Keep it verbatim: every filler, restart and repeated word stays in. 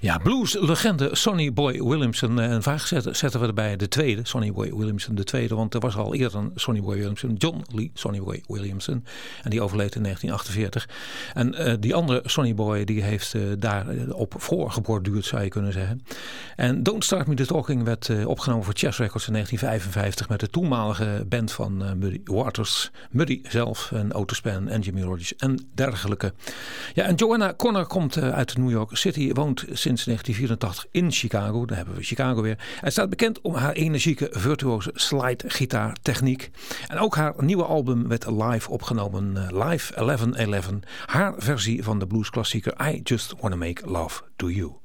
Ja, blueslegende Sonny Boy Williamson. En vaak zetten, zetten we erbij de tweede, Sonny Boy Williamson de tweede. Want er was al eerder een Sonny Boy Williamson, John Lee Sonny Boy Williamson. En die overleed in negentien achtenveertig. En uh, die andere Sonny Boy die heeft uh, daar op voorgeborduurd, zou je kunnen zeggen. En Don't Start Me The Talking werd uh, opgenomen voor Chess Records in negentien vijfenvijftig met de toenmalige band van uh, Muddy Waters. Muddy zelf en Otis Spann en Jimmy Rogers en dergelijke. Ja, en Joanna Connor komt uh, uit New York City, woont sinds negentien vierentachtig in Chicago. Daar hebben we Chicago weer. Hij staat bekend om haar energieke, virtuose slide-gitaartechniek. En ook haar nieuwe album werd live opgenomen, uh, Live eleven eleven. Haar versie van de bluesklassieker I Just Wanna Make Love To You.